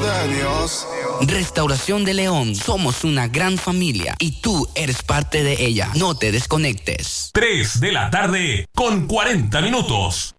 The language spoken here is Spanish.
de Dios. Restauración de León, somos una gran familia y tú eres parte de ella. No te desconectes. 3 de la tarde con 40 minutos.